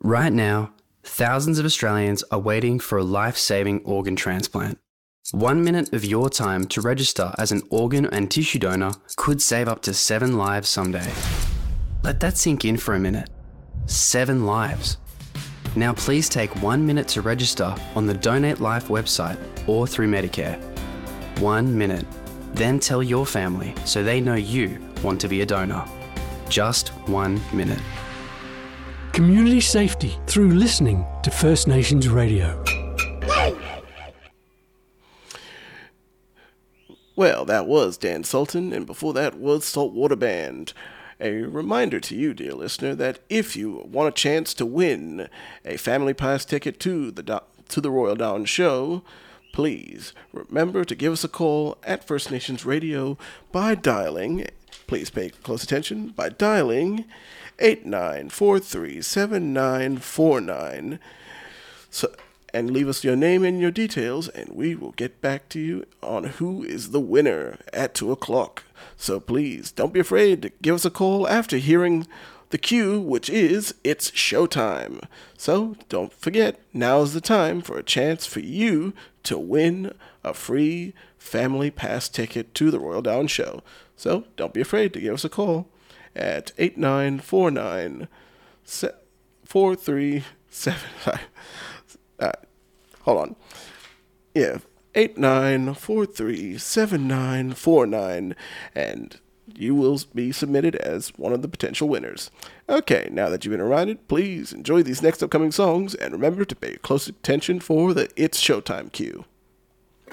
Right now, thousands of Australians are waiting for a life-saving organ transplant. 1 minute of your time to register as an organ and tissue donor could save up to 7 lives someday. Let that sink in for a minute. 7 lives. Now please take 1 minute to register on the Donate Life website or through Medicare. 1 minute. Then tell your family so they know you want to be a donor. Just 1 minute. Community safety through listening to First Nations Radio. Well, that was Dan Sultan, and before that was Saltwater Band. A reminder to you, dear listener, that if you want a chance to win a family pass ticket to the Royal Down Show, please remember to give us a call at First Nations Radio by dialing, please pay close attention, by dialing 89437949. And leave us your name and your details, and we will get back to you on who is the winner at 2 o'clock. So please, don't be afraid to give us a call after hearing the cue, which is, it's showtime. So don't forget, now's the time for a chance for you to win a free family pass ticket to the Royal Down Show. So don't be afraid to give us a call at 8949-4375. Hold on. Yeah, 89437949, and you will be submitted as one of the potential winners. Okay, now that you've been reminded, please enjoy these next upcoming songs, and remember to pay close attention for the It's Showtime cue.